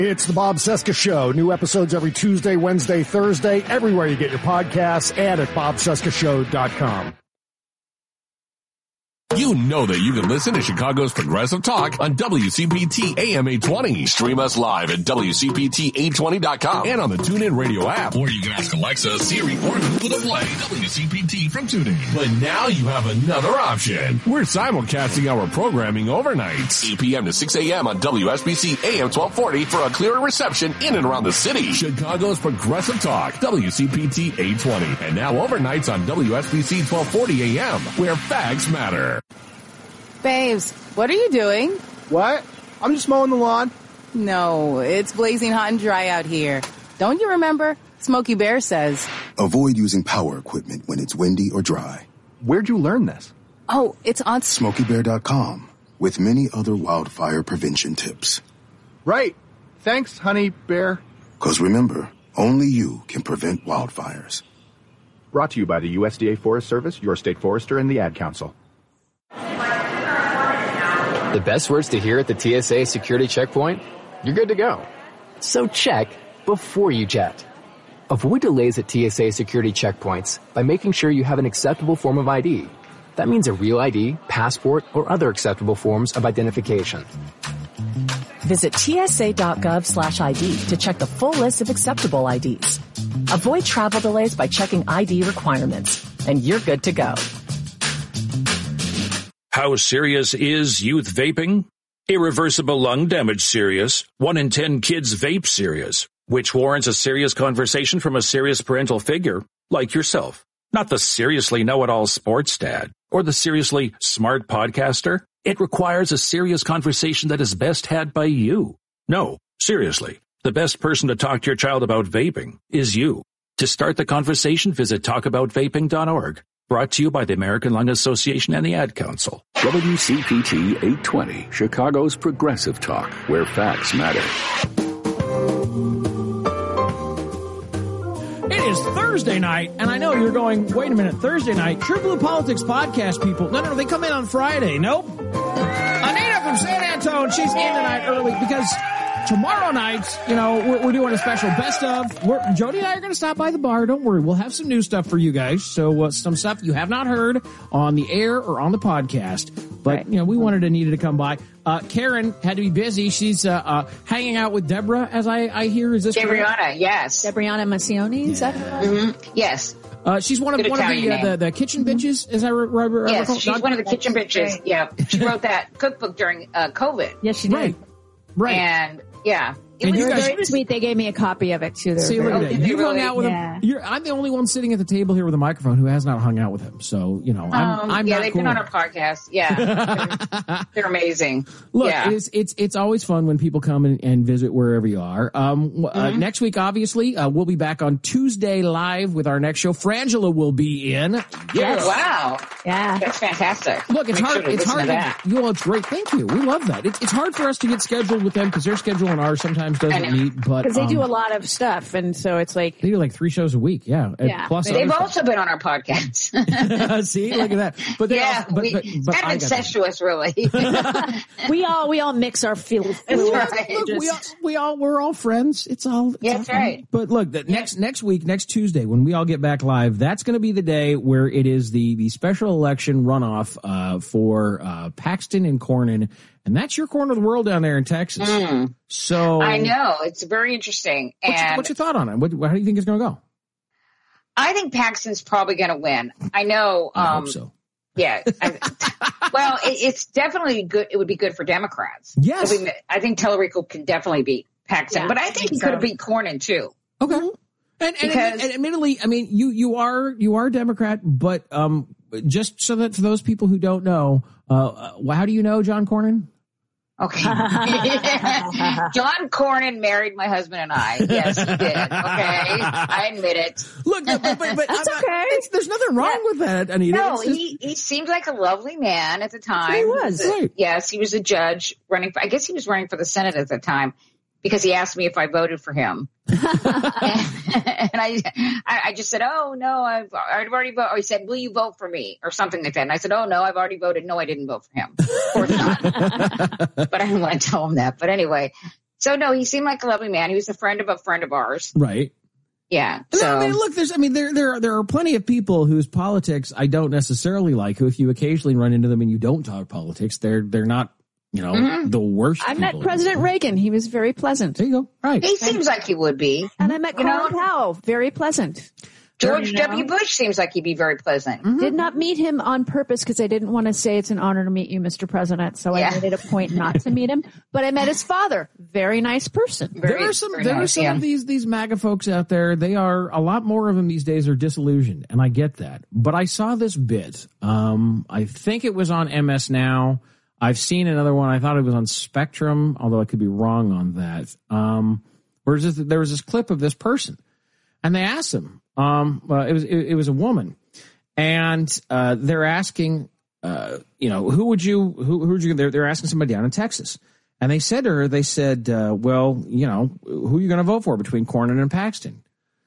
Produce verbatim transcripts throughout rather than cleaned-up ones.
It's the Bob Cesca Show. New episodes every Tuesday, Wednesday, Thursday, everywhere you get your podcasts, and at bob cesca show dot com. You know that you can listen to Chicago's Progressive Talk on W C P T A M eight twenty. Stream us live at W C P T eight twenty dot com and on the TuneIn Radio app. Or you can ask Alexa, Siri, or Google to play W C P T from TuneIn. But now you have another option. We're simulcasting our programming overnights, eight p.m. to six a.m. on W S B C A M twelve forty for a clearer reception in and around the city. Chicago's Progressive Talk, W C P T eight twenty. And now overnights on W S B C twelve forty A M, where facts matter. Babes, what are you doing? What? I'm just mowing the lawn. No, it's blazing hot and dry out here. Don't you remember? Smokey Bear says. Avoid using power equipment when it's windy or dry. Where'd you learn this? Oh, it's on Smokey Bear dot com with many other wildfire prevention tips. Right. Thanks, honey bear. Because remember, only you can prevent wildfires. Brought to you by the U S D A Forest Service, your state forester, and the Ad Council. The best words to hear at the T S A security checkpoint? You're good to go. So check before you jet. Avoid delays at T S A security checkpoints by making sure you have an acceptable form of I D. That means a real I D, passport, or other acceptable forms of identification. Visit T S A dot gov slash I D to check the full list of acceptable I Ds. Avoid travel delays by checking I D requirements, and you're good to go. How serious is youth vaping? Irreversible lung damage serious. One in ten kids vape serious, which warrants a serious conversation from a serious parental figure like yourself. Not the seriously know-it-all sports dad or the seriously smart podcaster. It requires a serious conversation that is best had by you. No, seriously, the best person to talk to your child about vaping is you. To start the conversation, visit talk about vaping dot org. Brought to you by the American Lung Association and the Ad Council. W C P T eight twenty, Chicago's Progressive Talk, where facts matter. It is Thursday night, and I know you're going, wait a minute, Thursday night? True Blue Politics podcast people. No, no, no, they come in on Friday. Nope. Anita from San Antonio, she's in tonight early because tomorrow night, you know, we're, we're doing a special best of. We're, Jody and I are going to stop by the bar. Don't worry. We'll have some new stuff for you guys. So uh, some stuff you have not heard on the air or on the podcast. But, right. you know, we wanted Anita to come by. Uh, Karen had to be busy. She's uh, uh, hanging out with Deborah, as I, I hear. Is this Debriana, correct? Yes. Debriana Massioni, is yeah. that mm-hmm. Yes. Uh, she's one of, one of the, uh, the the kitchen bitches, is that right? Yes, she's Not, one of the kitchen bitches. Yeah. She wrote that cookbook during uh, COVID. Yes, she did. Right. Right. And, yeah. It and was you guys, very sweet. They gave me a copy of it, too. See, look at that. You hung really? out with yeah. him. You're, I'm the only one sitting at the table here with a microphone who has not hung out with him. So, you know, I'm, um, I'm yeah, not they've cool. been on our podcast. Yeah. they're, they're amazing. Look, yeah. it's, it's, it's always fun when people come and, and visit wherever you are. Um, mm-hmm. uh, next week, obviously, uh, we'll be back on Tuesday live with our next show. Frangela will be in. Yes. Wow. Yeah. That's fantastic. Look, it's Make hard. sure it's hard. to To, you know, it's great. Thank you. We love that. It's, it's hard for us to get scheduled with them because their schedule and ours sometimes doesn't meet. But Because they um, do a lot of stuff, and so it's like they do like three shows a week. Yeah, yeah. Plus they've stuff. also been on our podcast. See, look at that. But they yeah, also, but, we, but, but kind of incestuous, really. we all we all mix our feelings. Right. Look, we all we all we're all friends. It's all it's yeah, all that's fun. right. But look, the next next week, next Tuesday, when we all get back live, that's going to be the day where it is the the special election runoff uh, for uh, Paxton and Cornyn. And that's your corner of the world down there in Texas. Mm. So I know it's very interesting. What's, and your, what's your thought on it? What, how do you think it's going to go? I think Paxton's probably going to win. I know. Um, I hope so. Yeah. I, well, it, it's definitely good. It would be good for Democrats. Yes. I, mean, I think Tellerico can definitely beat Paxton, yeah, but I think, I think he so. could have beat Cornyn too. Okay. And, and, and, and admittedly, I mean, you you are you are a Democrat, but um, just so that for those people who don't know, uh, how do you know John Cornyn? Okay. John Cornyn married my husband and I. Yes, he did. Okay. I admit it. Look, but, but, but that's I'm, okay. It's, there's nothing wrong yeah. with that, Anita. No, just... he, he seemed like a lovely man at the time. He was. He was a, right. Yes, he was a judge running for, I guess he was running for the Senate at the time because he asked me if I voted for him. and I, I just said, oh, no, I've, I've already voted. Or he said, will you vote for me? Or something like that. And I said, oh, no, I've already voted. No, I didn't vote for him. Of course not. But I didn't want to tell him that. But anyway, So no, he seemed like a lovely man. He was a friend of a friend of ours. Right. Yeah. So So I mean, look, there's, I mean, there, there, there are plenty of people whose politics I don't necessarily like. Who, if you occasionally run into them and you don't talk politics, they're, they're not, you know, Mm-hmm. the worst. I met people. President Reagan. He was very pleasant. There you go. Right. he seems like he would be. And I met You Colin know? Powell. Very pleasant. George You know? W. Bush seems like he'd be very pleasant. Mm-hmm. Did not meet him on purpose because I didn't want to say it's an honor to meet you, Mister President. So Yeah. I made it a point not to meet him. But I met his father. Very nice person. Very, there are some, very there are nice, some yeah. of these, these MAGA folks out there. They are, a lot more of them these days are disillusioned, and I get that. But I saw this bit. Um, I think it was on M S Now. I've seen another one. I thought it was on Spectrum, although I could be wrong on that. Um, where was this, there was this clip of this person, and they asked him. Um, uh, it was it, it was a woman, and uh, they're asking, uh, you know, who would you who, who would you? They're, they're asking somebody down in Texas, and they said to her, they said, uh, well, you know, who are you going to vote for between Cornyn and Paxton?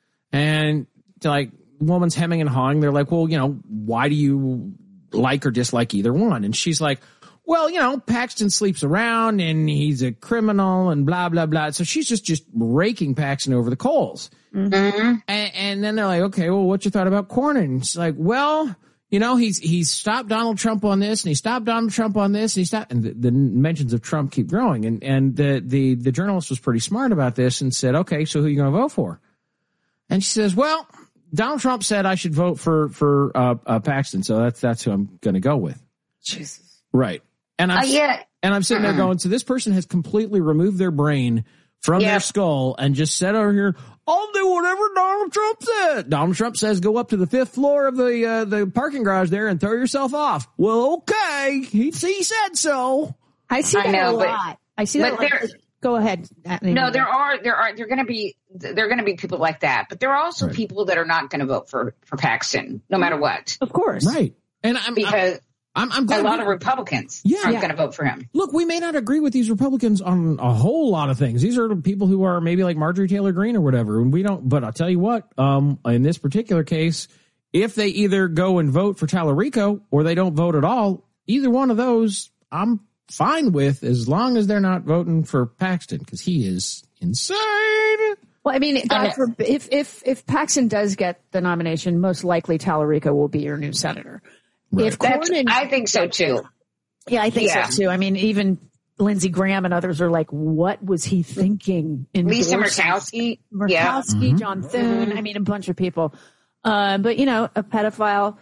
And like, woman's hemming and hawing. They're like, well, you know, why do you like or dislike either one? And she's like, well, you know, Paxton sleeps around and he's a criminal and blah, blah, blah. So she's just, just raking Paxton over the coals. Mm-hmm. And, and then they're like, okay, well, what's your thought about Cornyn? And she's like, well, you know, he's, he's stopped Donald Trump on this and he stopped Donald Trump on this and he stopped, and the, the mentions of Trump keep growing. And, and the, the, the journalist was pretty smart about this and said, okay, so who are you going to vote for? And she says, well, Donald Trump said I should vote for, for, uh, uh Paxton. So that's, that's who I'm going to go with. Jesus. Right. And I'm, Uh, yeah. and I'm sitting there Uh-uh. going, so this person has completely removed their brain from Yeah. their skull and just said over here, I'll do whatever Donald Trump said. Donald Trump says go up to the fifth floor of the uh, the parking garage there and throw yourself off. Well, okay. He, he said so. I see I that know, a but- lot. I see that but a lot. there- Go ahead. No, there are there are there are going to be there are going to be people like that, but there are also Right. people that are not going to vote for for Paxton, no matter what, Of course. Right. And I'm, because I'm, I'm a glad lot we- of Republicans Yeah. aren't Yeah. going to vote for him. Look, we may not agree with these Republicans on a whole lot of things. These are people who are maybe like Marjorie Taylor Greene or whatever, and we don't. But I'll tell you what, um, in this particular case, if they either go and vote for Tallarico or they don't vote at all, either one of those, I'm fine with, as long as they're not voting for Paxton, because he is insane. Well, I mean, God, for, if if if Paxton does get the nomination, most likely Tallarico will be your new senator. If That's, Cornyn, I think so too. yeah, I think Yeah. so too. I mean, even Lindsey Graham and others are like, "What was he thinking?" Lisa Endorsing Murkowski, yeah, Murkowski, John Thune. I mean, a bunch of people. Uh, but you know, a pedophile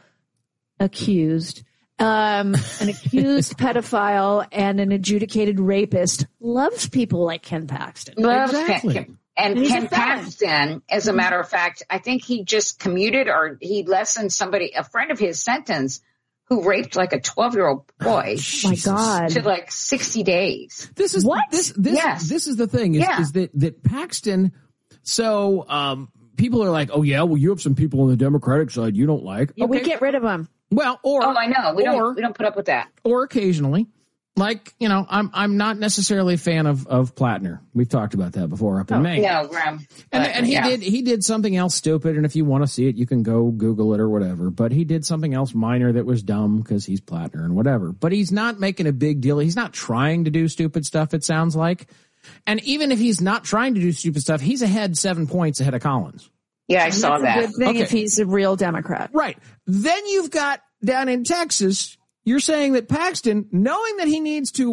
accused, um, an accused pedophile, and an adjudicated rapist loves people like Ken Paxton. loves Exactly. Ken. And And he's Ken a felon. Paxton, as a matter of fact, I think he just commuted or he lessened somebody, a friend of his sentence, who raped like a twelve-year-old boy Oh my God. to like sixty days. This is What? this this Yes. this is the thing is, Yeah. is that that Paxton. So um, people are like, oh yeah, well you have some people on the Democratic side you don't like. But we Okay. get rid of him. Well, or Oh, I know. We or, don't. We don't put up with that. or occasionally, like you know, I'm I'm not necessarily a fan of of Plattner. We've talked about that before up in Maine. No, Graham. And, But, and he yeah. did he did something else stupid, and if you want to see it, you can go Google it or whatever. But he did something else minor that was dumb because he's Plattner and whatever. But he's not making a big deal. He's not trying to do stupid stuff, it sounds like. And even if he's not trying to do stupid stuff, he's ahead seven points ahead of Collins. Yeah, I saw That's that. a good thing Okay. if he's a real Democrat. Right. Then you've got down in Texas, you're saying that Paxton, knowing that he needs to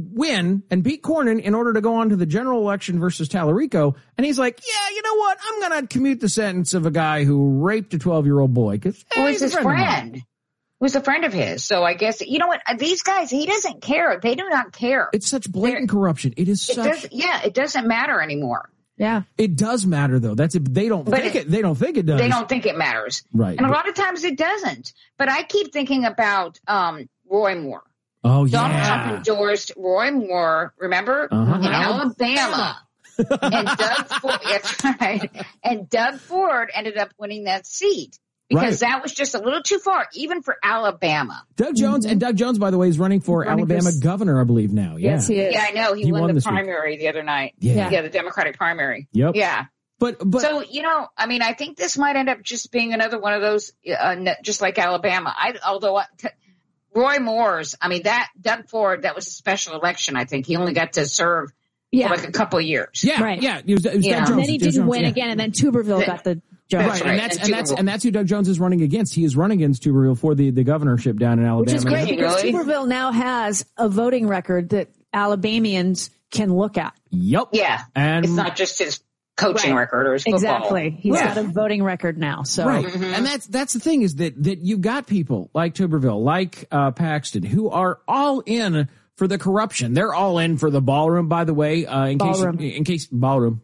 win and beat Cornyn in order to go on to the general election versus Tallarico, and he's like, yeah, you know what? I'm going to commute the sentence of a guy who raped a twelve-year-old boy. Cause, Who hey, was he's a his friend of mine. friend? Was a friend of his. So I guess, you know what? These guys, he doesn't care. They do not care. It's such blatant corruption. It is It such. does, yeah, it doesn't matter anymore. Yeah. It does matter though. That's it. They don't But think it- it, They don't think it does. They don't think it matters. Right. And a lot of times it doesn't. But I keep thinking about um, Roy Moore. Oh Donald yeah. Trump endorsed Roy Moore, remember, Uh-huh. in Alabama. and Doug Ford, that's right. And Doug Ford ended up winning that seat because Right. that was just a little too far, even for Alabama. Doug Jones and Doug Jones, by the way, is running for Running for Alabama s- governor, I believe now. Yeah. Yes, he is. Yeah, I know. He, He won, won the this week. primary the other night. Yeah. Yeah, the Democratic primary. Yep. Yeah. But but So, you know, I mean, I think this might end up just being another one of those, uh, n- just like Alabama. I, although uh, t- Roy Moore's, I mean, that Doug Ford, that was a special election. I think he only got to serve Yeah. for like a couple of years. Yeah, Right. yeah. It was, it was Yeah. Doug And Jones. then he Doug didn't Jones, win yeah. again, and then Tuberville got the job. That's Right, right. and that's And and that's Tuberville. and that's who Doug Jones is running against. He is running against Tuberville for the, the governorship down in Alabama. Which is great Really? because Tuberville now has a voting record that Alabamians can look at. Yep. Yeah. And It's not just his coaching Right. record or his football. Exactly. He's Right. got a voting record now. So Right. And that's that's the thing is that that you've got people like Tuberville, like uh, Paxton, who are all in for the corruption. They're all in for the ballroom, by the way. Uh, in Ballroom. case in case ballroom.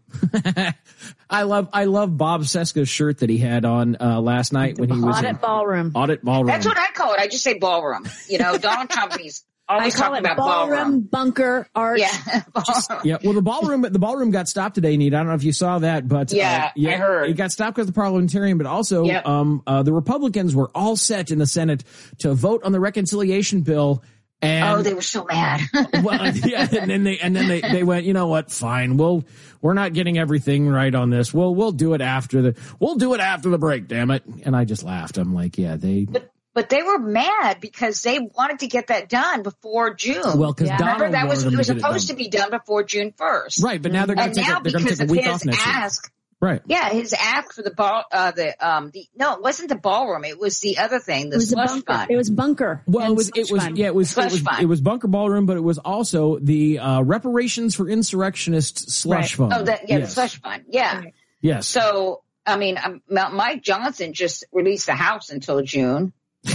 I love I love Bob Seska's shirt that he had on uh, last night when he was audit in ballroom. audit ballroom. That's what I call it. I just say ballroom. You know, Donald Trump, he's I always call talking it about ballroom, ballroom. bunker, arch. Yeah. Ballroom. Yeah, well, the ballroom the ballroom got stopped today, Nate. I don't know if you saw that, but Yeah, uh, yeah, I heard. it got stopped because of the parliamentarian, but also Yep. um, uh, the Republicans were all set in the Senate to vote on the reconciliation bill. And Oh, they were so mad. well, yeah, and then they and then they, they went, you know what? Fine, we'll we're not getting everything right on this. We'll we'll do it after the we'll do it after the break. Damn it! And I just laughed. I'm like, yeah, they. But, but they were mad because they wanted to get that done before June. Well, because Yeah. Donald Remember, that was wanted them it was to get supposed it to be done before June first. done. Right, but now they're going And to take now a, they're going to because take a of week his off next ask, week. Right. yeah, his ask for the ball, uh, the um, the no, it wasn't the ballroom. It was the other thing, the It was a slush bunker. fund. It was bunker. Well, it and was it slush was fund. yeah it was it Slush was, fund. it was bunker ballroom, but it was also the uh, reparations for insurrectionists slush Right. fund. Oh, that, yeah, yes. the slush fund. Yeah. Yes. So, I mean, um, Mike Johnson just released the House until June.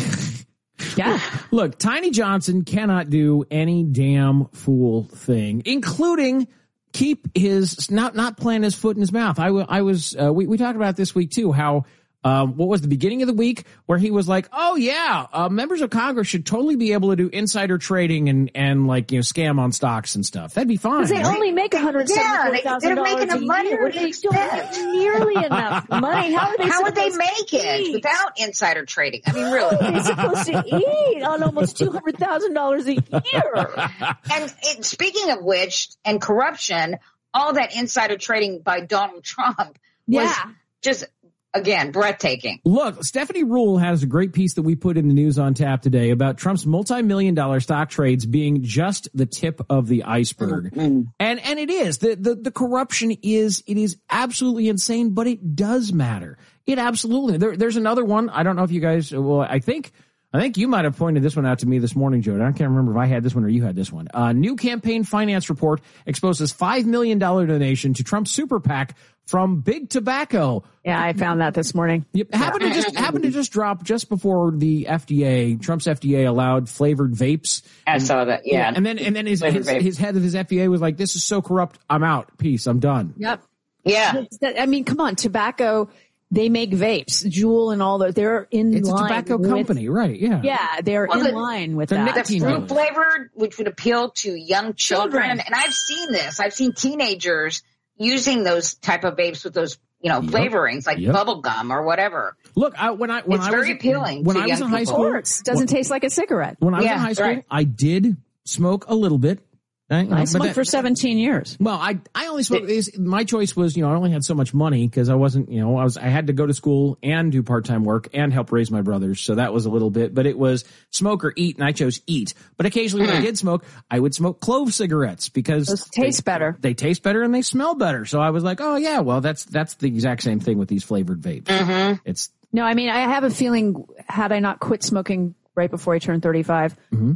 Yeah. Look, Tiny Johnson cannot do any damn fool thing, including keep his not not plant his foot in his mouth. I, w- I was uh, we we talked about this week too. How um, what was the beginning of the week where he was like, oh yeah, uh, members of Congress should totally be able to do insider trading and and like you know scam on stocks and stuff. That'd be fine. Because they only make one hundred seventy-four thousand Yeah, they- dollars they're making a the money. year. What do you They don't expect? make nearly enough money. How are they How would they supposed make to it eat? without insider trading? I mean, How really. are they supposed to eat on almost two hundred thousand dollars a year? And it, speaking of which, and corruption, all that insider trading by Donald Trump was Yeah. just, again, breathtaking. Look, Stephanie Rule has a great piece that we put in the news on tap today about Trump's multi-million dollar stock trades being just the tip of the iceberg. Mm-hmm. And and it is. The, the the corruption is it is absolutely insane, but it does matter. It absolutely. There, there's another one. I don't know if you guys well, I think I think you might have pointed this one out to me this morning, Joe. I can't remember if I had this one or you had this one. Uh, new campaign finance report exposes five million dollars donation to Trump's super PAC from Big Tobacco. Yeah, I found that this morning. Yep. Happened to just happened to just drop just before the F D A, Trump's F D A allowed flavored vapes. I saw that, yeah. And then and then his Flavored his, vape. his head of his F D A was like, "This is so corrupt. I'm out. Peace. I'm done." Yep. Yeah. I mean, come on, tobacco. They make vapes, Juul and all those. They're in It's a line. tobacco with- company, right? Yeah. Yeah, they're Well, in the- line with the that. The nicotine fruit really. flavored, which would appeal to young children. Children. And I've seen this. I've seen teenagers using those type of vapes with those, you know, Yep. flavorings like Yep. bubble gum or whatever. Look, I, when I when It's I very was appealing when to I was young in high people. school, Of course, doesn't taste like a cigarette. when I was Yeah, in high school, right. I did smoke a little bit. Right? I But smoked that- for seventeen years. Well, I I only smoked. Is my choice was you know I only had so much money because I wasn't you know I was I had to go to school and do part time work and help raise my brothers, so that was a little bit. But it was smoke or eat, and I chose eat. But occasionally when I did smoke, I would smoke clove cigarettes because Those taste they, better. They taste better and they smell better. So I was like, oh yeah, well that's that's the exact same thing with these flavored vapes. Mm-hmm. It's No, I mean, I have a feeling had I not quit smoking right before I turned thirty-five, Mhm.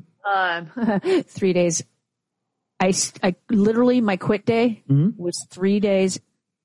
um, three days, I, s- I literally, my quit day Mhm. was three days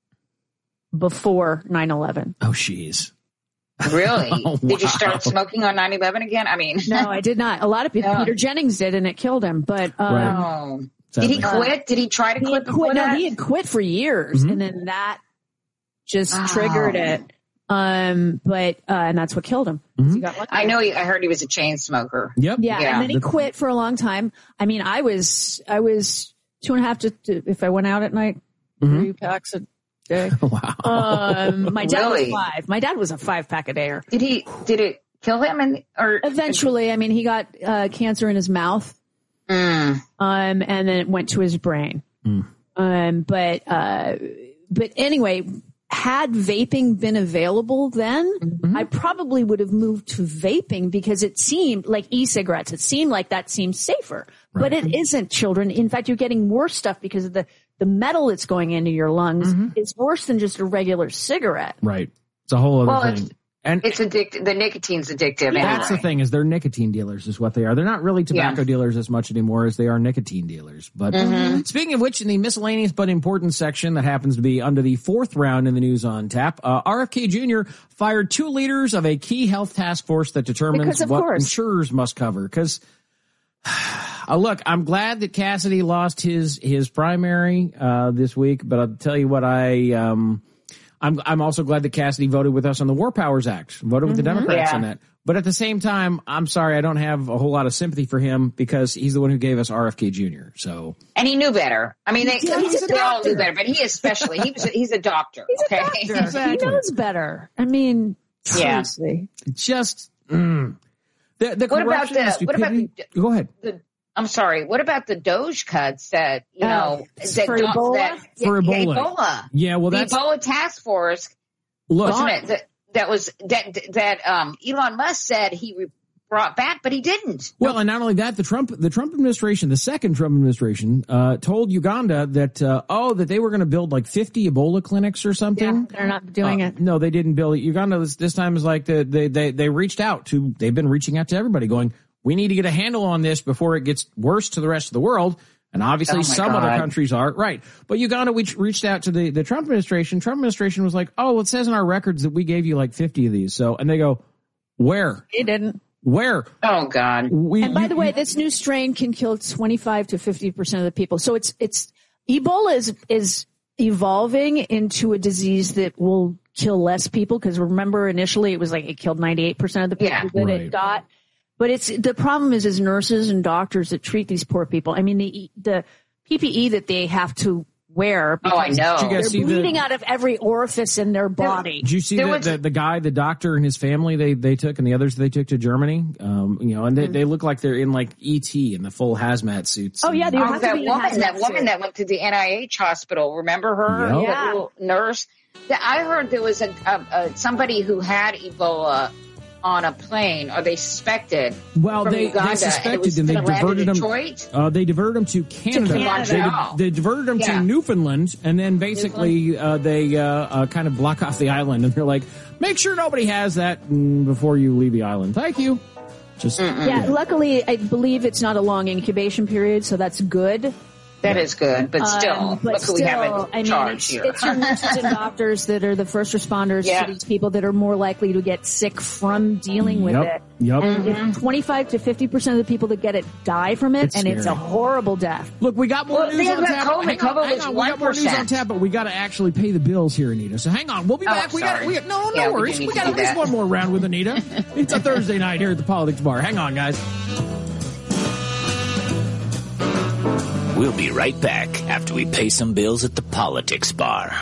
before nine eleven. oh jeez. Really? Oh, Did you wow. start smoking on nine eleven again? I mean, No, I did not. A lot of people, Yeah. Peter Jennings did, and it killed him. But um, Right. oh. Did he Sadly. quit? Did he try to he quit had before quit. No, that? he had quit for years, Mhm. and then that just Wow. triggered it. Um, but uh, and that's what killed him. Mhm. He got lucky. I know. He, I heard he was a chain smoker. Yep. Yeah, Yeah. and then he quit for a long time. I mean, I was I was two and a half to, to if I went out at night, Mhm. three packs a day. Wow. Um, my dad Really? was five. My dad was a five pack a dayer. Did he? Did it kill him? And or Eventually, I mean, he got uh, cancer in his mouth, Mm. um, and then it went to his brain. Mm. Um, but uh, but anyway. Had vaping been available then, Mm-hmm. I probably would have moved to vaping because it seemed like e-cigarettes. It seemed like that seemed safer, but it isn't, children. In fact, you're getting worse stuff because of the the metal that's going into your lungs Mm-hmm. is worse than just a regular cigarette. Right. It's a whole other Well, thing. it's, And it's addictive. The nicotine's addictive. that's anyway. the thing, is they're nicotine dealers is what they are. They're not really tobacco Yeah. dealers as much anymore as they are nicotine dealers. But Mhm. speaking of which, in the miscellaneous but important section that happens to be under the fourth round in the news on tap, uh, R F K Junior fired two leaders of a key health task force that determines Because of what course. insurers must cover. Because uh, look, I'm glad that Cassidy lost his his primary uh, this week, but I'll tell you what, I um, I'm I'm also glad that Cassidy voted with us on the War Powers Act, voted with the Mhm. Democrats Yeah. on that. But at the same time, I'm sorry, I don't have a whole lot of sympathy for him because he's the one who gave us R F K Junior So And he knew better. I mean, they, Yeah, he's a they all doctor. knew better, but he especially, he was, he's a doctor. He's okay? a doctor. Exactly. He knows better. I mean, Yeah. seriously. just mm, the the What about corruption and the- what about stupidity. Go ahead. The, I'm sorry. What about the Doge cuts that, you Oh, know, that, for don't- Ebola? that For yeah, Ebola. Ebola. Yeah, well, the that's Ebola task force. look. Wasn't it that, that was that that um Elon Musk said he re- brought back, but he didn't. Well, and not only that, the Trump the Trump administration, the second Trump administration, uh, told Uganda that uh, oh that they were going to build like fifty Ebola clinics or something. They're not doing Uh, it. No, they didn't build it. Uganda this, this time is like the, they they they reached out to. They've been reaching out to everybody, going, we need to get a handle on this before it gets worse to the rest of the world. And obviously, Oh my some God. other countries are right. But Uganda, we reached out to the the Trump administration. Trump administration was like, oh, well, it says in our records that we gave you like fifty of these. So, and they go, where, He didn't. where? Oh God. We, And by you- the way, this new strain can kill twenty-five to fifty percent of the people. So it's, it's, Ebola is, is evolving into a disease that will kill less people. Cause remember initially it was like it killed ninety-eight percent of the people Yeah. that Right. it got. But it's, the problem is, is nurses and doctors that treat these poor people. I mean, the, the P P E that they have to wear. Oh, I because know. Did you They're guys see the- bleeding out of every orifice in their body. Did you see There the, was- the the guy, the doctor and his family they they took, and the others they took to Germany? Um, you know, and they, they look like they're in like E T in the full hazmat suits. Oh, yeah, And- they Oh, have to that be in a woman, hazmat that woman suit. that went to the N I H hospital. Remember her? Yep. That Yeah. little nurse. That- I heard there was a, a, a somebody who had Ebola on a plane, or they suspected. Well, from they, Uganda, they suspected and, it was and they gonna land in diverted them. Detroit. Uh, they diverted them to Canada. Canada. They, di- Oh. they diverted them Yeah. to Newfoundland, and then basically uh, they uh, uh, kind of block off the island, and they're like, "Make sure nobody has that mm, before you leave the island." Thank you. Just Yeah, luckily, I believe it's not a long incubation period, so that's good. That is good, but still, Um, but look who we still, have I in mean, charge it's, here. it's your nurses and doctors that are the first responders Yeah. to these people that are more likely to get sick from dealing with Yep, it. yep. And Mm-hmm. if twenty-five to fifty percent of the people that get it die from it, It's and it's a scary. horrible death. Look, we got more Well, news think on about tap. COVID. Hang on, COVID hang was on. We got more news one on percent. tap, but we got to actually pay the bills here, Anita. So hang on, we'll be Oh, back. We got sorry. we got no no Yeah, we do worries. need We to got do at least that. one more round with Anita. It's a Thursday night here at the Politics Bar. Hang on, guys. We'll be right back after we pay some bills at the Politics Bar.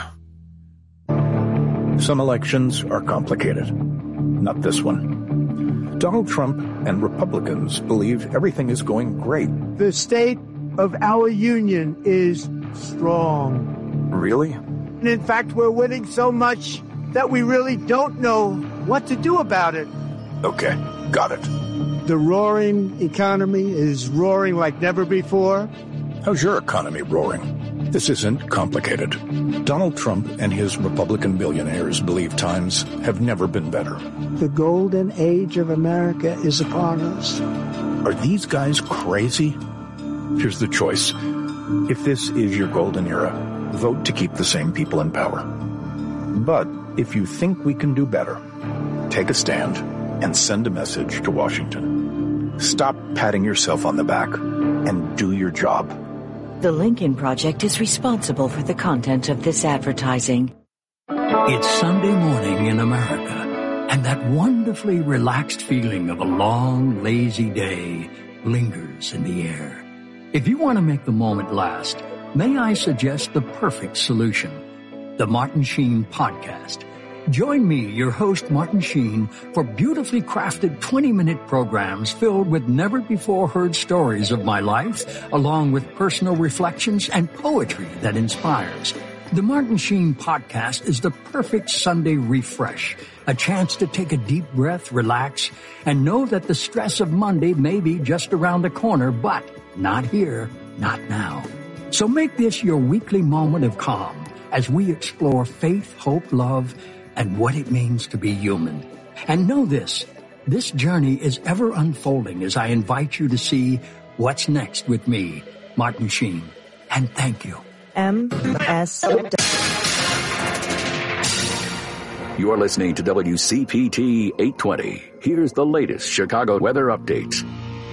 Some elections are complicated. Not this one. Donald Trump and Republicans believe everything is going great. The state of our union is strong. Really? And in fact, we're winning so much that we really don't know what to do about it. Okay, got it. The roaring economy is roaring like never before. How's your economy roaring? This isn't complicated. Donald Trump and his Republican billionaires believe times have never been better. The golden age of America is upon us. Are these guys crazy? Here's the choice. If this is your golden era, vote to keep the same people in power. But if you think we can do better, take a stand and send a message to Washington. Stop patting yourself on the back and do your job. The Lincoln Project is responsible for the content of this advertising. It's Sunday morning in America, and that wonderfully relaxed feeling of a long, lazy day lingers in the air. If you want to make the moment last, may I suggest the perfect solution, the Martin Sheen Podcast. Join me, your host, Martin Sheen, for beautifully crafted twenty-minute programs filled with never-before-heard stories of my life, along with personal reflections and poetry that inspires. The Martin Sheen Podcast is the perfect Sunday refresh, a chance to take a deep breath, relax, and know that the stress of Monday may be just around the corner, but not here, not now. So make this your weekly moment of calm as we explore faith, hope, love, and what it means to be human. And know this, this journey is ever unfolding as I invite you to see what's next with me, Martin Sheen. And thank you. M S You're listening to W C P T eight twenty. Here's the latest Chicago weather updates.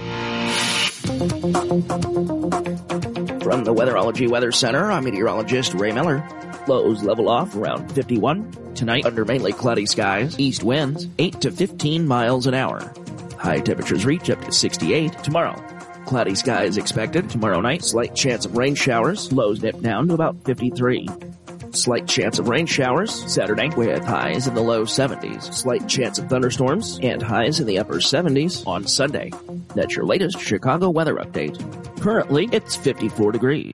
From the Weatherology Weather Center, I'm meteorologist Ray Miller. Lows level off around fifty-one. Tonight, under mainly cloudy skies, east winds eight to fifteen miles an hour. High temperatures reach up to sixty-eight tomorrow. Cloudy skies expected tomorrow night. Slight chance of rain showers. Lows dip down to about fifty-three. Slight chance of rain showers Saturday with highs in the low seventies. Slight chance of thunderstorms and highs in the upper seventies on Sunday. That's your latest Chicago weather update. Currently, it's fifty-four degrees.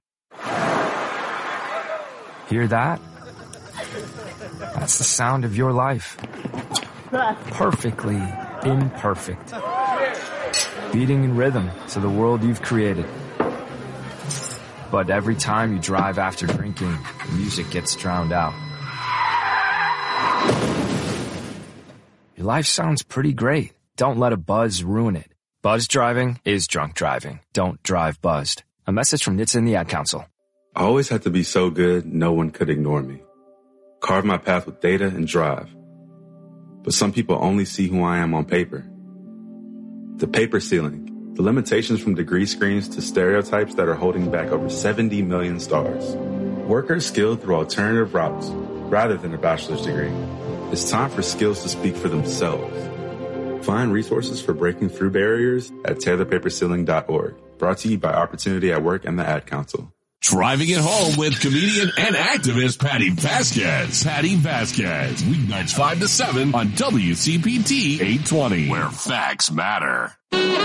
Hear that? That's the sound of your life. Perfectly imperfect. Beating in rhythm to the world you've created. But every time you drive after drinking, the music gets drowned out. Your life sounds pretty great. Don't let a buzz ruin it. Buzz driving is drunk driving. Don't drive buzzed. A message from N H T S A and the Ad Council. I always had to be so good, no one could ignore me. Carve my path with data and drive. But some people only see who I am on paper. The paper ceiling. The limitations from degree screens to stereotypes that are holding back over seventy million stars. Workers skilled through alternative routes rather than a bachelor's degree. It's time for skills to speak for themselves. Find resources for breaking through barriers at tear the paper ceiling dot org. Brought to you by Opportunity at Work and the Ad Council. Driving it home with comedian and activist Patty Vasquez. Patty Vasquez. Weeknights five to seven on W C P T eight twenty. Where facts matter.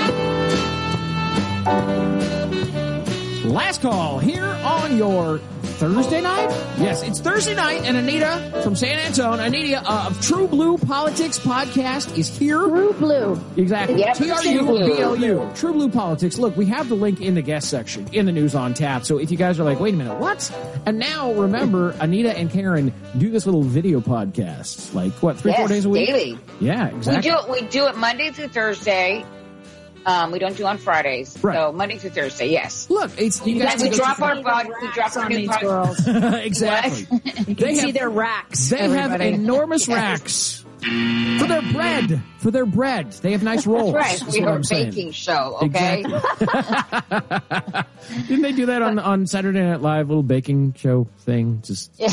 Last call here on your Thursday night? Yes, it's Thursday night, and Anita from San Antonio, Anita uh, of True Blue Politics podcast is here. True Blue. Exactly. Yep, T R U B L U. True Blue Politics. Look, we have the link in the guest section in the News on Tap. So if you guys are like, wait a minute, what? And now remember, Anita and Karen do this little video podcast, like what, three, yes, four days a week? Daily. Yeah, exactly. We do it. We do it Monday through Thursday. Um, we don't do on Fridays. Right. So Monday through Thursday, yes. Look, it's you guys we go drop to- our pod, we drop our on new these pod- girls. Exactly. You can see their racks. They everybody. have enormous Yes. racks for their bread. For their bread, they have nice rolls. That's right. is We what are a I'm saying. baking show, okay? Exactly. Didn't they do that on on Saturday Night Live, little baking show thing? Just yeah.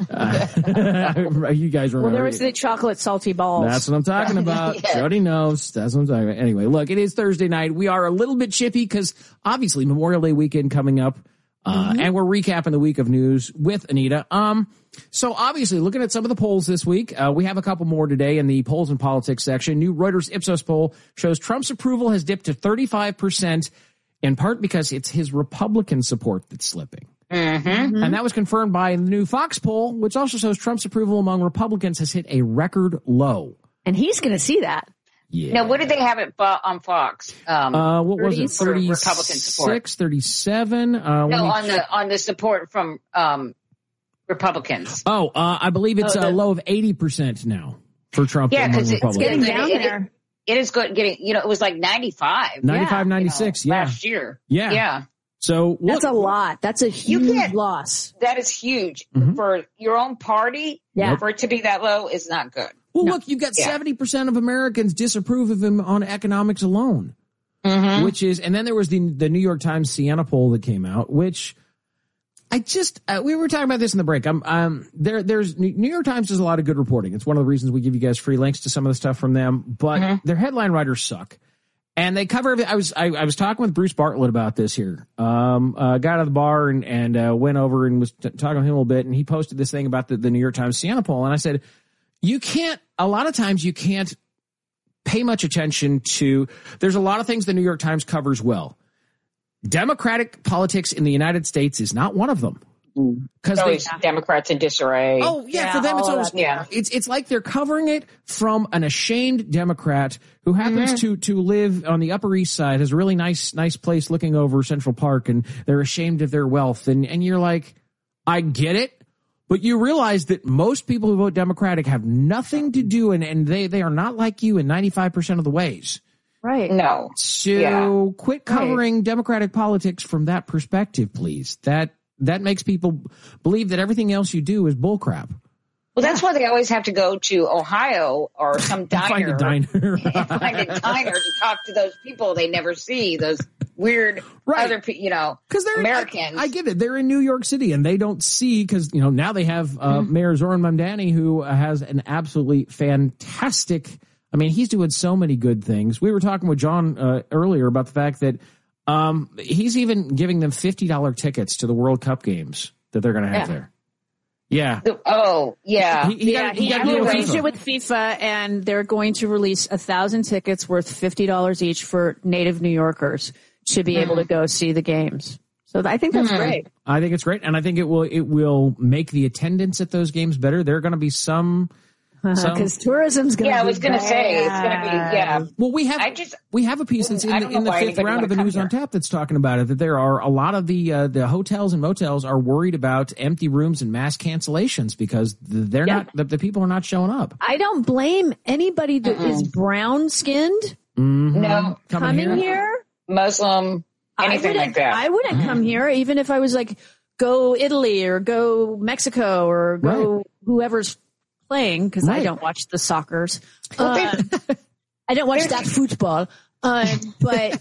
uh, you guys remember? Well, there was the chocolate salty balls. That's what I'm talking about. Yeah. Jody knows. That's what I'm talking about. Anyway, look, it is Thursday night. We are a little bit chippy because obviously Memorial Day weekend coming up. Uh, Mm-hmm. and we're recapping the week of news with Anita. Um, so obviously looking at some of the polls this week, uh, we have a couple more today in the polls and politics section. New Reuters Ipsos poll shows Trump's approval has dipped to thirty-five percent in part because it's his Republican support that's slipping. Mm-hmm. And that was confirmed by the new Fox poll, which also shows Trump's approval among Republicans has hit a record low. And he's going to see that. Yeah. Now, what did they have it fo- on Fox? Um, Uh, what was it? for Republican support. thirty-six, thirty-seven? Uh, No, let me on the on the support from um, Republicans. Oh, uh, I believe it's Oh, a the- low of eighty percent now for Trump Yeah, among because it's Republicans. getting down there. It is good getting, you know, it was like ninety-five. ninety-five, ninety-six, you know, yeah. Last year. Yeah. Yeah. So look, That's a lot. That's a huge can't- loss. That is huge. Mhm. For your own party, Yeah. for it to be that low is not good. well, No. look, you've got Yeah. seventy percent of Americans disapprove of him on economics alone, Mm-hmm. which is, and then there was the the New York Times Siena poll that came out, which I just, uh, we were talking about this in the break. I'm, um, there, there's New York Times does a lot of good reporting. It's one of the reasons we give you guys free links to some of the stuff from them, but Mm-hmm. their headline writers suck. And they cover everything. I was, I, I was talking with Bruce Bartlett about this here. Um, uh, got out of the bar and, and, uh, went over and was t- talking with him a little bit. And he posted this thing about the, the New York Times Siena poll. And I said, you can't, a lot of times you can't pay much attention to, there's a lot of things the New York Times covers well. Democratic politics in the United States is not one of them. Because always Democrats in disarray. Oh yeah, yeah for them it's always yeah. It's it's like they're covering it from an ashamed Democrat who happens mm-hmm. to to live on the Upper East Side, has a really nice nice place looking over Central Park, and they're ashamed of their wealth, and and you're like, I get it. But you realize that most people who vote Democratic have nothing to do, and, and they, they are not like you in ninety-five percent of the ways. Right. No. So yeah. quit covering right. Democratic politics from that perspective, please. That that makes people believe that everything else you do is bullcrap. Well, that's why they always have to go to Ohio or some diner. Find a diner. find a diner to talk to those people they never see, those weird right. other, you know, they're, Americans. I, I get it. They're in New York City and they don't see, because, you know, now they have uh, mm-hmm. Mayor Zoran Mamdani, who has an absolutely fantastic, I mean, he's doing so many good things. We were talking with John uh, earlier about the fact that um, he's even giving them fifty dollars tickets to the World Cup games that they're going to have yeah. there. Yeah. Oh, yeah. He, he yeah, got, he, he, he arranged it with FIFA, and they're going to release a thousand tickets worth fifty dollars each for native New Yorkers to be mm. able to go see the games. So I think that's mm. great. I think it's great, and I think it will it will make the attendance at those games better. There are going to be some. Because uh, tourism's going to yeah, be I was going to say, it's going to be, yeah. Well, we have, I just, we have a piece that's in the, in the fifth round of the News on Tap that's talking about it, that there are a lot of the, uh, the hotels and motels are worried about empty rooms and mass cancellations because they're yep. not, the, the people are not showing up. I don't blame anybody that Mm-mm. is brown skinned. Mm-hmm. No. Coming, coming here. here. Muslim, anything like that. I wouldn't mm-hmm. come here, even if I was like, go Italy or go Mexico or go right. whoever's playing, because right. I don't watch the soccers. Uh, I don't watch that football. Uh, but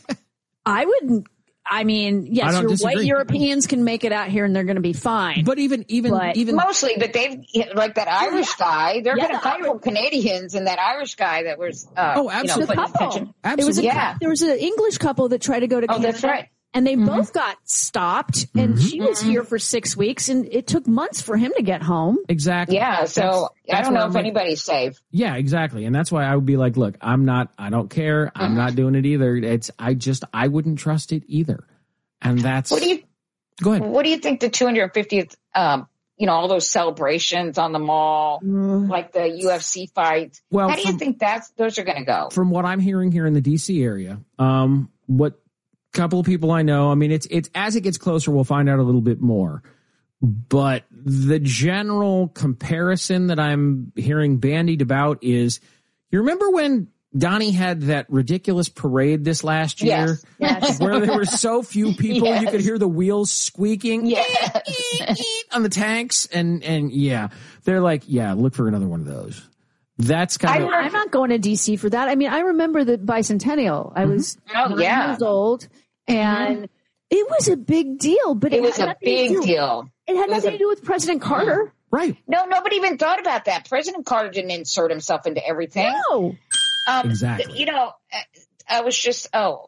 I wouldn't. I mean, yes, your disagree. white Europeans can make it out here and they're going to be fine. But even, even, but even mostly, but they've like that Irish yeah. guy. They're yeah, going to fight for Canadians, and that Irish guy that was. Uh, oh, absolutely. You know, couple. Absolutely. It was a, yeah. There was an English couple that tried to go to oh, Canada. That's right. And they mm-hmm. both got stopped, and mm-hmm. she was here for six weeks, and it took months for him to get home. Exactly. Yeah, so that's, that's I don't know if like, anybody's safe. Yeah, exactly. And that's why I would be like, look, I'm not, I don't care. I'm mm-hmm. not doing it either. It's, I just, I wouldn't trust it either. And that's. What do you, go ahead. What do you think the two hundred fiftieth, um, you know, all those celebrations on the mall, mm. like the U F C fights. Well, how do from, you think that's, those are going to go? From what I'm hearing here in the D C area, um, what, couple of people I know. I mean, it's it's as it gets closer, we'll find out a little bit more. But the general comparison that I'm hearing bandied about is, you remember when Donnie had that ridiculous parade this last year, yes. Yes. where there were so few people, yes. you could hear the wheels squeaking yes. on the tanks, and and yeah, they're like, yeah, look for another one of those. That's kind of. I'm not going to D C for that. I mean, I remember the bicentennial. I was mm-hmm. oh, yeah. years old. And mm-hmm. it was a big deal, but it, it was a big do, deal. It had it nothing a, to do with President Carter. Right. No, nobody even thought about that. President Carter didn't insert himself into everything. No. Um, exactly. You know, I was just, oh,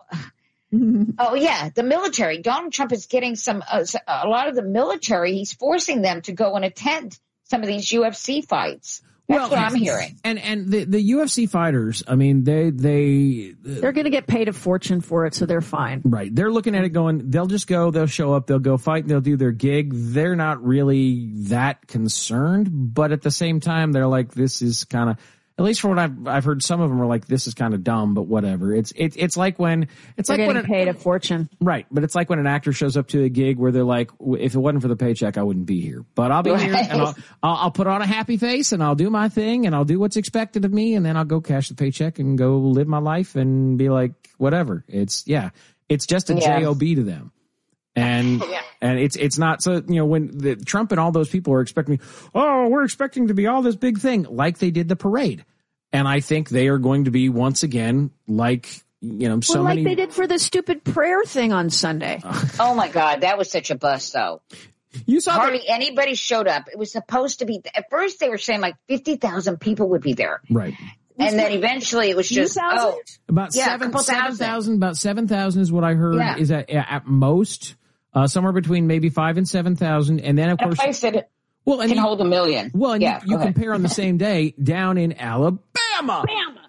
oh yeah, the military. Donald Trump is getting some, uh, a lot of the military, he's forcing them to go and attend some of these U F C fights. That's well, what I'm hearing. And and the, the U F C fighters, I mean, they they they're going to get paid a fortune for it, so they're fine. Right? They're looking at it going, they'll just go, they'll show up, they'll go fight, and they'll do their gig. They're not really that concerned, but at the same time, they're like, this is kind of. At least from what I've I've heard, some of them are like, this is kind of dumb, but whatever. It's it's it's like when it's they're like when getting paid a fortune, right? But it's like when an actor shows up to a gig where they're like, if it wasn't for the paycheck, I wouldn't be here. But I'll be right. here, and I'll, I'll I'll put on a happy face, and I'll do my thing, and I'll do what's expected of me, and then I'll go cash the paycheck and go live my life and be like, whatever. It's yeah, it's just a yeah. job to them. And yeah. and it's it's not so, you know, when the Trump and all those people are expecting, oh, we're expecting to be all this big thing, like they did the parade. And I think they are going to be once again like, you know, so well, like many. Like they did for the stupid prayer thing on Sunday. Oh my God, that was such a bust, though. You saw hardly that? Anybody showed up. It was supposed to be. At first, they were saying like fifty thousand people would be there. Right. And then eventually it was just oh, about yeah, seven seven thousand. About seven thousand is what I heard. Yeah. Is at at most uh, somewhere between maybe five and seven thousand, and then of and course. A place that well, and can you, hold a million. Well, and yeah, you, you compare on the same day down in Alabama. Alabama.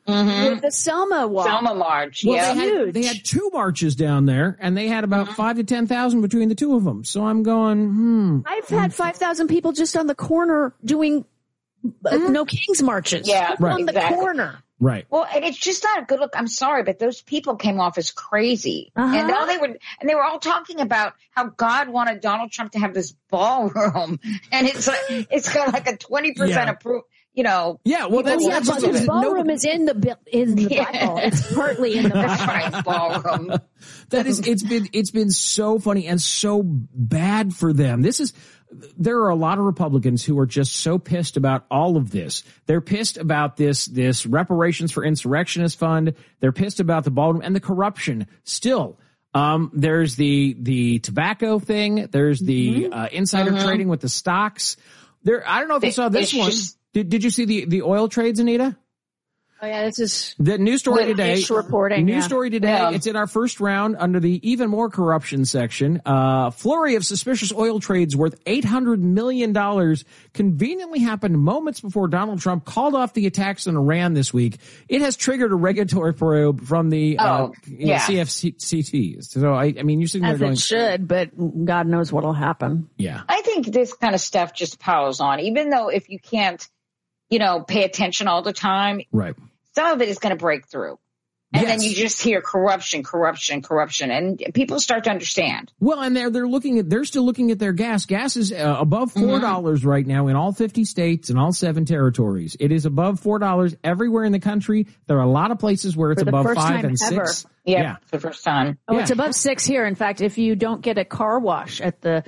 Mm-hmm. With the Selma walk. Selma march. Well, yeah. they had, they had two marches down there, and they had about Mm-hmm. five to ten thousand between the two of them. So I'm going, hmm. I've had five thousand people just on the corner doing uh, No Kings marches. Yeah, Just on exactly. the corner. Right. Well, and it's just not a good look. I'm sorry, but those people came off as crazy, Uh-huh. and all they were, and they were all talking about how God wanted Donald Trump to have this ballroom, and it's like, it's got like a twenty percent Yeah. approve. You know. Yeah. Well, that's, yeah, that's but just the it. ballroom No- is in the bi- in the Yeah. Bible. It's partly in the That's Bible. right, ballroom. That is, it's been, it's been so funny and so bad for them. This is, there are a lot of Republicans who are just so pissed about all of this. They're pissed about this, this reparations for insurrectionist fund. They're pissed about the ballroom and the corruption still. Um, there's the, the tobacco thing. There's the, Mm-hmm. uh, insider Mhm. trading with the stocks. There, I don't know if you It- saw this it's one. just- Did, did you see the, the oil trades, Anita? Oh yeah, this is The news story With today. Ish reporting, News yeah. story today. Yeah. It's in our first round under the even more corruption section. Uh, flurry of suspicious oil trades worth eight hundred million dollars conveniently happened moments before Donald Trump called off the attacks in Iran this week. It has triggered a regulatory probe from the uh, Oh, you know, yeah. C F C Ts. So I, I mean, you're sitting there as going, it should, but God knows what'll happen. yeah, I think this kind of stuff just piles on, even though if you can't, you know, pay attention all the time, right. some of it is going to break through. And Yes. then you just hear corruption, corruption, corruption, and people start to understand. Well, and they're they're looking at they're still looking at their gas. Gas is uh, above four dollars right now in all fifty states and all seven territories. It is above four dollars everywhere in the country. There are a lot of places where it's For the above first five time and ever. six. Yeah, Yeah. for the first time. Oh, Yeah. it's above six here. In fact, if you don't get a car wash at the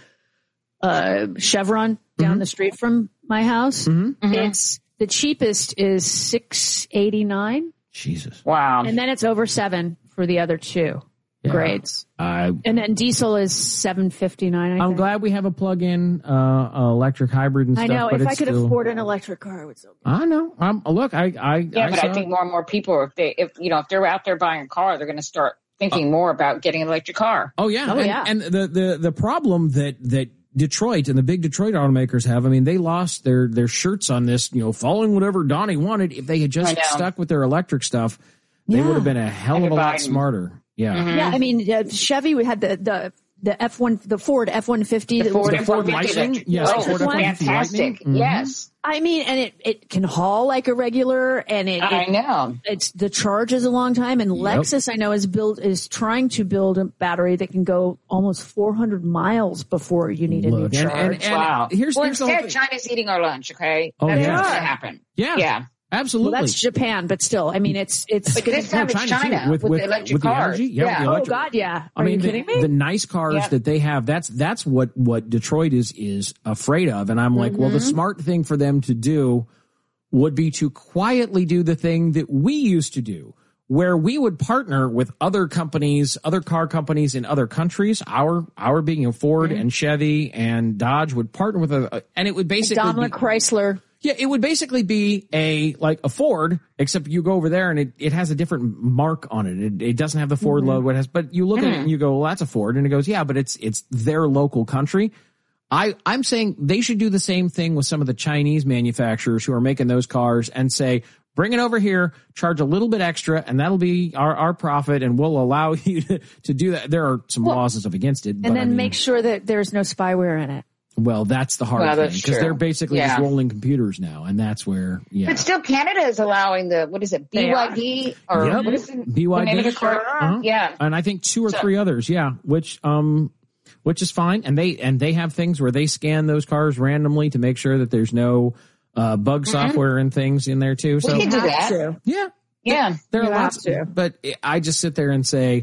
uh, Chevron down Mm-hmm. the street from my house, Mhm. it's the cheapest is six eighty nine, Jesus. Wow. and then it's over seven for the other two Yeah. grades. I And then diesel is seven fifty nine. I I'm think. glad we have a plug-in uh, uh, electric hybrid and I stuff. know. but If I it's could still, afford an electric car, I would still. I know. I'm look. I I Yeah, I but saw, I think more and more people, if they, if you know, if they're out there buying a car, they're going to start thinking more about getting an electric car. Oh yeah. Oh, and, yeah. and the the the problem that that Detroit and the big Detroit automakers have, I mean, they lost their their shirts on this, you know, following whatever Donnie wanted. If they had I just know. stuck with their electric stuff, they Yeah. would have been a hell of a Under lot Biden. smarter. Yeah. Mhm. Yeah, I mean, uh, Chevy we had the the the F one, the Ford F one fifty. The Ford The Ford F one fifty Lightning? electric- Yes, oh, Ford F one fifty fantastic. Lightning. Mhm. Yes. I mean, and it, it can haul like a regular, and it, I it know. it's the charge is a long time. And Yep. Lexus, I know, is build is trying to build a battery that can go almost four hundred miles before you need a Look, new and- charge. and- and Wow. here's, well, here's the whole instead, thing. China's eating our lunch, okay? Oh, That's yeah. what's going to happen. Yeah. Yeah. Absolutely. Well, that's Japan, but still, I mean, it's it's. But this time No, it's China, too, China with- with, with- the electric with the cars. energy? Yeah, with the Oh electric- God, yeah. Are I mean, you the, kidding me? the nice cars Yeah. that they have, that's, that's what, what Detroit is, is afraid of. And I'm like, well, the Mhm. smart thing for them to do would be to quietly do the thing that we used to do, where we would partner with other companies, other car companies in other countries. Our, our being, you know, Ford Mm-hmm. and Chevy and Dodge would partner with a, and it would basically Daimler be, Chrysler. yeah, it would basically be a, like a Ford, except you go over there and it, it has a different mark on it. It, it doesn't have the Ford Mm-hmm. logo it has, but you look at it and you go, well, that's a Ford. And it goes, yeah, but it's, it's their local country. I, I'm saying they should do the same thing with some of the Chinese manufacturers who are making those cars and say, bring it over here, charge a little bit extra, and that'll be our, our profit, and we'll allow you to, to do that. There are some Well, laws and stuff against it. And but then I mean, make sure that there's no spyware in it. well, that's the hard Well, thing that's because true. they're basically Yeah. just rolling computers now, and that's where, yeah. But still, Canada is allowing the, what is it, They B Y D? Or Yep. what is the, B Y D. the name of the car? Uh-huh. Yeah. And I think two or So- three others, yeah, which um which is fine. And they and they have things where they scan those cars randomly to make sure that there's no uh bug software and things in there too. So We can do Have that. to. yeah. Yeah. There You are have lots to. but I just sit there and say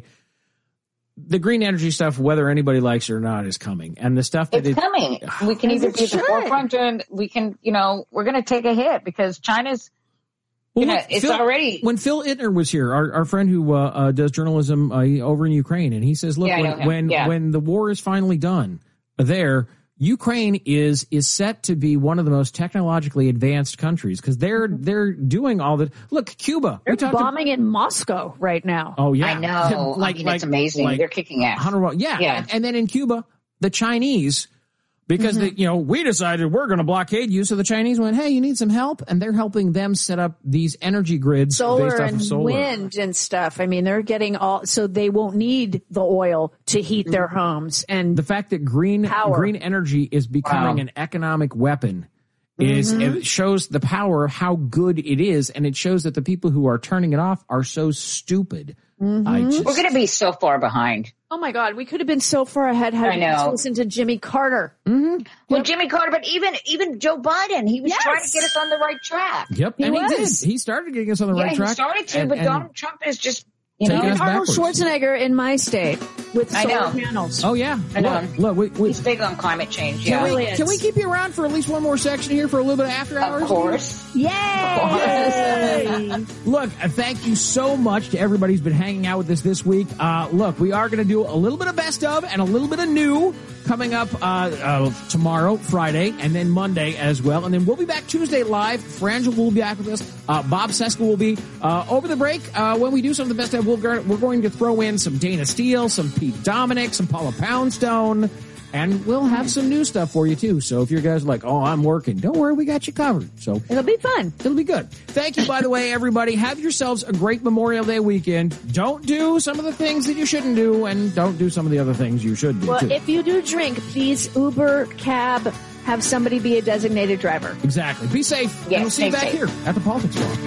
the green energy stuff, whether anybody likes it or not, is coming. And the stuff that It's it, coming. We can As either it be at the should. forefront and we can, you know, we're going to take a hit because China's, you Well, know, look, it's Phil- already. when Phil Ittner was here, our, our friend who uh, uh, does journalism uh, over in Ukraine, and he says, "Look, Yeah, I know when him. when, Yeah. when the war is finally done, there, Ukraine is is set to be one of the most technologically advanced countries because they're they're doing all the look. Cuba, They're we talked bombing in Moscow right now. Oh yeah, I know. I mean, it's amazing. They're kicking ass. one hundred, yeah, Yeah. And, and then in Cuba, the Chinese Because, Mm-hmm. they, you know, we decided we're going to blockade you. So the Chinese went, hey, you need some help? And they're helping them set up these energy grids Solar based off and of solar. wind and stuff. I mean, they're getting all, so they won't need the oil to heat their homes. And the fact that green power. green energy is becoming Wow. an economic weapon is Mhm. it shows the power of how good it is, and it shows that the people who are turning it off are so stupid. Mhm. I just, We're going to be so far behind. Oh my God, we could have been so far ahead had I we know. just listened to Jimmy Carter. Mm-hmm. Well, Jimmy Carter, but even even Joe Biden, he was Yes. trying to get us on the right track. Yep, He and he was. did. He started getting us on the yeah, right track. he started to, and- but and- Donald Trump is just, you Taking know. us Arnold backwards. Schwarzenegger in my state with I solar know. panels. Oh yeah, I know. look, look, we, we, He's big on climate change. Can, Yeah. we, Brilliant. can we keep you around for at least one more section here for a little bit of after hours? Of course. Yay! Look, uh, thank you so much to everybody who's been hanging out with us this week. Uh, look, we are going to do a little bit of best of and a little bit of new coming up uh, uh, tomorrow, Friday, and then Monday as well. And then we'll be back Tuesday live. Frangel will be back with us. Uh, Bob Seska will be uh, over the break. Uh, when we do some of the best of, we'll, go- we're going to throw in some Dana Steele, some Pete Dominic, some Paula Poundstone. And we'll have some new stuff for you, too. So if you guys are like, oh, I'm working, don't worry, we got you covered. So It'll be fun. it'll be good. Thank you, by the way, everybody. Have yourselves a great Memorial Day weekend. Don't do some of the things that you shouldn't do, and don't do some of the other things you should do, Well, too. if you do drink, please Uber, cab, have somebody be a designated driver. Exactly. Be safe. Yes, and we'll see you stay back safe. here at the Politics Bar.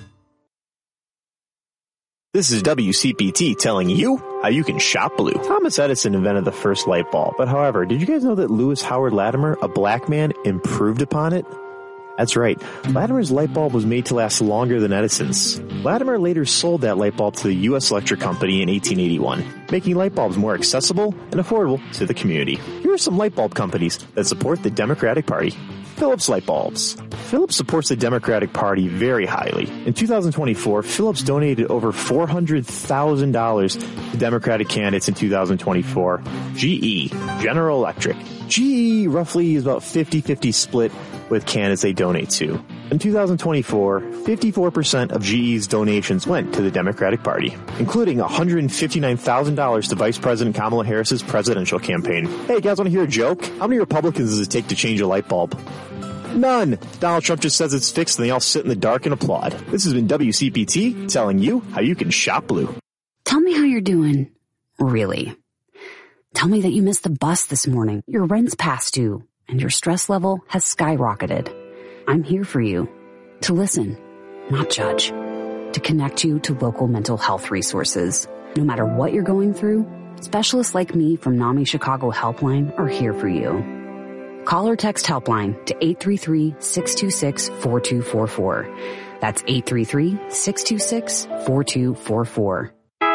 This is W C P T telling you how you can shop blue. Thomas Edison invented the first light bulb, but however, did you guys know that Lewis Howard Latimer, a black man, improved upon it? That's right. Latimer's light bulb was made to last longer than Edison's. Latimer later sold that light bulb to the U S Electric Company in eighteen eighty-one, making light bulbs more accessible and affordable to the community. Here are some light bulb companies that support the Democratic Party. Philips Light Bulbs. Philips supports the Democratic Party very highly. In two thousand twenty-four, Philips donated over four hundred thousand dollars to Democratic candidates in two thousand twenty-four. G E, General Electric. G E roughly is about fifty-fifty split with candidates they donate to. In two thousand twenty-four, fifty-four percent of G E's donations went to the Democratic Party, including one hundred fifty-nine thousand dollars to Vice President Kamala Harris's presidential campaign. Hey, you guys want to hear a joke? How many Republicans does it take to change a light bulb? None. Donald Trump just says it's fixed and they all sit in the dark and applaud. This has been W C P T telling you how you can shop blue. Tell me how you're doing. Really. Tell me that you missed the bus this morning, your rent's past due, and your stress level has skyrocketed. I'm here for you. To listen, not judge. To connect you to local mental health resources. No matter what you're going through, specialists like me from NAMI Chicago Helpline are here for you. Call or text Helpline to eight three three, six two six, four two four four. That's eight three three, six two six, four two four four.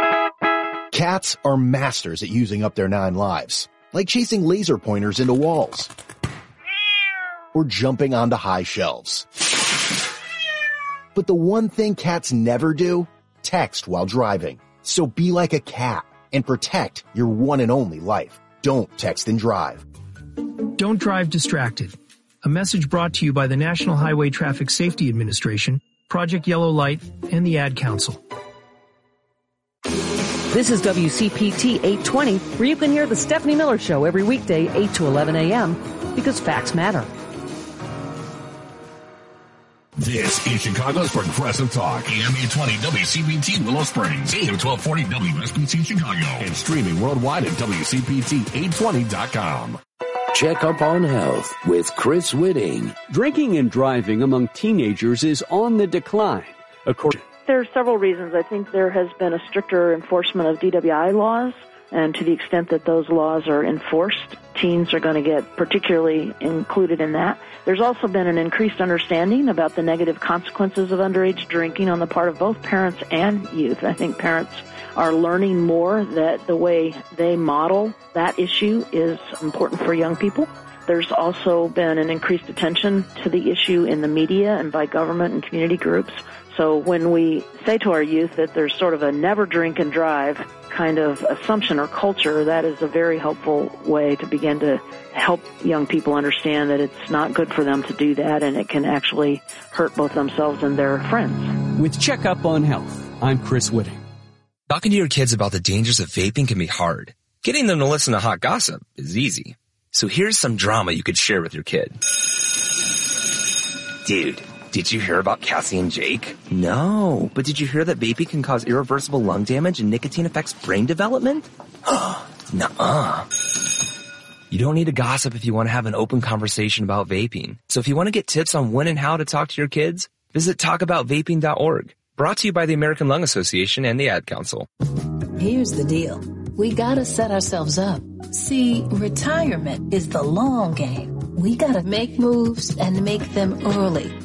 Cats are masters at using up their nine lives, like chasing laser pointers into walls or jumping onto high shelves. But the one thing cats never do, text while driving. So be like a cat and protect your one and only life. Don't text and drive. Don't drive distracted. A message brought to you by the National Highway Traffic Safety Administration, Project Yellow Light, and the Ad Council. This is W C P T eight twenty, where you can hear the Stephanie Miller Show every weekday, eight to eleven a.m., because facts matter. This is Chicago's Progressive Talk, A M eight twenty W C P T Willow Springs, A M twelve forty W S B C Chicago, and streaming worldwide at W C P T eight twenty dot com. Check up on health with Chris Whitting. Drinking and driving among teenagers is on the decline. According There are several reasons. I think there has been a stricter enforcement of D W I laws, and to the extent that those laws are enforced, teens are going to get particularly included in that. There's also been an increased understanding about the negative consequences of underage drinking on the part of both parents and youth. I think parents are learning more that the way they model that issue is important for young people. There's also been an increased attention to the issue in the media and by government and community groups. So when we say to our youth that there's sort of a never drink and drive kind of assumption or culture, that is a very helpful way to begin to help young people understand that it's not good for them to do that, and it can actually hurt both themselves and their friends. with Check Up on Health, I'm Chris Whitting. Talking to your kids about the dangers of vaping can be hard. Getting them to listen to hot gossip is easy. So here's some drama you could share with your kid. Dude, did you hear about Cassie and Jake? No, but did you hear that vaping can cause irreversible lung damage and nicotine affects brain development? Nuh-uh. You don't need to gossip if you want to have an open conversation about vaping. So if you want to get tips on when and how to talk to your kids, visit talk about vaping dot org. Brought to you by the American Lung Association and the Ad Council. Here's the deal. We gotta set ourselves up. See, retirement is the long game. We gotta make moves and make them early.